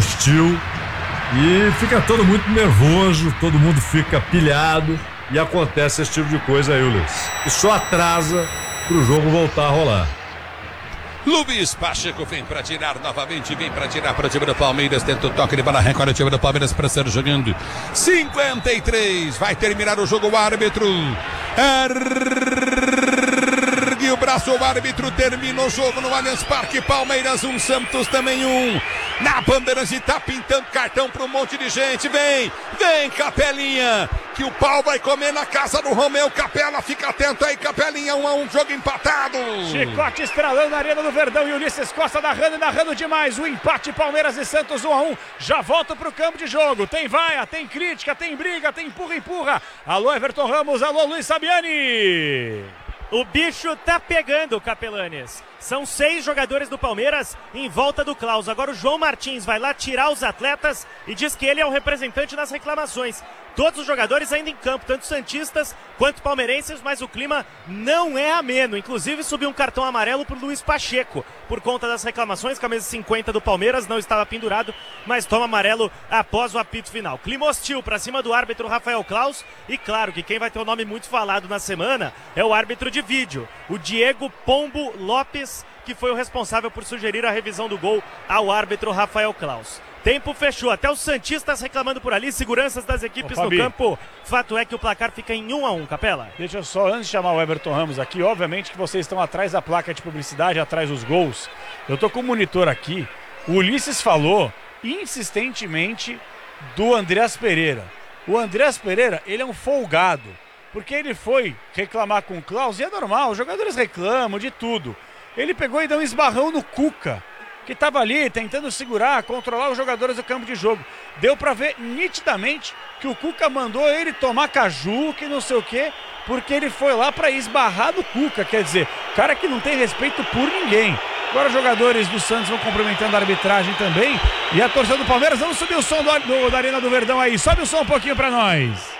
hostil e fica todo muito nervoso, todo mundo fica pilhado e acontece esse tipo de coisa aí, Ulisses. E só atrasa pro jogo voltar a rolar. Luiz Pacheco vem para tirar novamente, vem para tirar para o time do Palmeiras, tenta o toque de bola, recolhe o time do Palmeiras para ser jogando. 53, vai terminar o jogo, o árbitro ergue o braço, o árbitro termina o jogo no Allianz Parque. Palmeiras 1, Santos também 1. Na Bandeirantes tá pintando cartão para um monte de gente. Vem Capelinha, que o pau vai comer na casa do Romeu. Capela, fica atento aí, Capelinha, 1-1, jogo empatado. Chicote estralando na Arena do Verdão e Ulisses Costa narrando demais. O empate, Palmeiras e Santos 1-1. Já volta pro campo de jogo. Tem vaia, tem crítica, tem briga, tem empurra. Alô, Everton Ramos, alô, Luiz Sabiani. O bicho tá pegando, Capelanes. São 6 jogadores do Palmeiras em volta do Klaus. Agora o João Martins vai lá tirar os atletas e diz que ele é o representante nas reclamações. Todos os jogadores ainda em campo, tanto santistas quanto palmeirenses, mas o clima não é ameno. Inclusive subiu um cartão amarelo pro Luiz Pacheco por conta das reclamações. Camisa 50 do Palmeiras não estava pendurado, mas toma amarelo após o apito final. Clima hostil para cima do árbitro Rafael Klaus. E claro que quem vai ter o nome muito falado na semana é o árbitro de vídeo, o Diego Pombo Lopes, que foi o responsável por sugerir a revisão do gol ao árbitro Rafael Klaus. Tempo fechou, até os santistas reclamando por ali, seguranças das equipes no campo. Fato é que o placar fica em 1-1, Capela. Deixa eu só, antes de chamar o Everton Ramos aqui, obviamente que vocês estão atrás da placa de publicidade, atrás dos gols. Eu tô com o monitor aqui. O Ulisses falou insistentemente do Andreas Pereira. O Andreas Pereira, ele é um folgado, porque ele foi reclamar com o Klaus, e é normal, os jogadores reclamam de tudo. Ele pegou e deu um esbarrão no Cuca, que estava ali tentando segurar, controlar os jogadores do campo de jogo. Deu para ver nitidamente que o Cuca mandou ele tomar caju, que não sei o quê, porque ele foi lá para esbarrar no Cuca. Quer dizer, cara que não tem respeito por ninguém. Agora os jogadores do Santos vão cumprimentando a arbitragem também. E a torcida do Palmeiras, vamos subir o som da Arena do Verdão aí. Sobe o som um pouquinho para nós.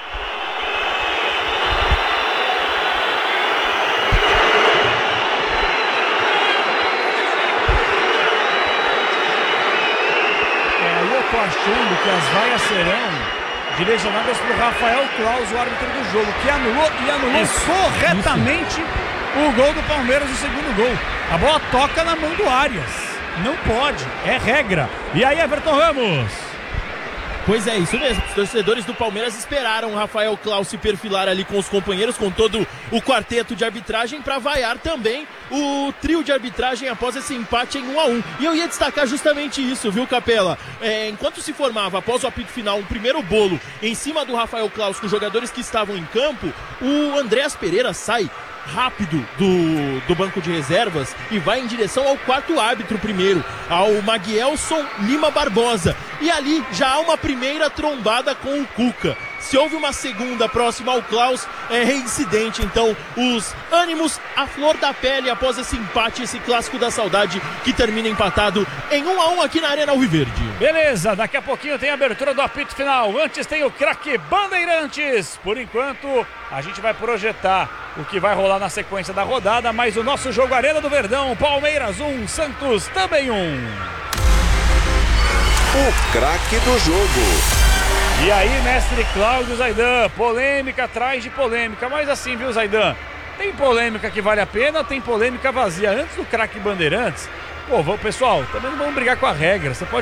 Tô achando que as vaias serão direcionadas para o Rafael Klaus, o árbitro do jogo, que anulou corretamente o gol do Palmeiras, o segundo gol. A bola toca na mão do Arias. Não pode, é regra. E aí, Everton Ramos? Pois é, isso mesmo. Os torcedores do Palmeiras esperaram o Rafael Klaus se perfilar ali com os companheiros, com todo o quarteto de arbitragem, para vaiar também o trio de arbitragem após esse empate em 1-1. E eu ia destacar justamente isso, viu, Capela? Enquanto se formava, após o apito final, um primeiro bolo em cima do Rafael Klaus com os jogadores que estavam em campo, o Andreas Pereira sai rápido do banco de reservas e vai em direção ao quarto árbitro primeiro, ao Maguielson Lima Barbosa. E ali já há uma primeira trombada com o Cuca. Se houve uma segunda próxima ao Klaus, é reincidente. Então, os ânimos à flor da pele após esse empate, esse clássico da saudade que termina empatado em 1-1 aqui na Arena Alviverde. Beleza, daqui a pouquinho tem a abertura do apito final. Antes tem o craque Bandeirantes. Por enquanto, a gente vai projetar o que vai rolar na sequência da rodada, mas o nosso jogo Arena do Verdão, Palmeiras 1, Santos também 1. O craque do jogo. E aí, mestre Cláudio Zaidan, polêmica atrás de polêmica, mas assim, viu, Zaidan? Tem polêmica que vale a pena, tem polêmica vazia. Antes do craque Bandeirantes, pessoal, também não vamos brigar com a regra. Você pode